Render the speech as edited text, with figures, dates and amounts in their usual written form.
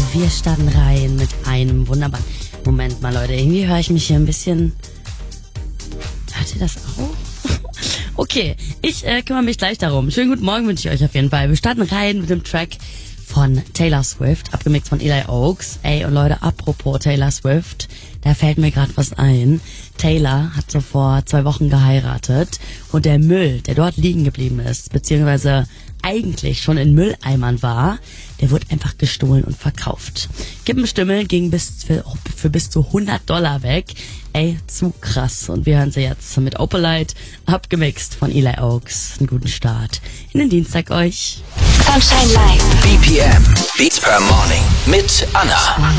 Wir starten rein mit einem wunderbaren... Moment mal, Leute, irgendwie höre ich mich hier ein bisschen... Hört ihr das auch? Okay, ich kümmere mich gleich darum. Schönen guten Morgen wünsche ich euch auf jeden Fall. Wir starten rein mit dem Track von Taylor Swift, abgemixt von Eli Oaks. Ey, und Leute, apropos Taylor Swift, da fällt mir gerade was ein. Taylor hat so vor 2 Wochen geheiratet und der Müll, der dort liegen geblieben ist, beziehungsweise eigentlich schon in Mülleimern war, der wurde einfach gestohlen und verkauft. Kippenstimmel ging für bis zu $100 weg. Ey, zu krass. Und wir hören sie jetzt mit Opalite, abgemixt von Eli Oaks. Einen guten Start in den Dienstag euch. Sunshine Live. BPM, Beats per Morning mit Anna.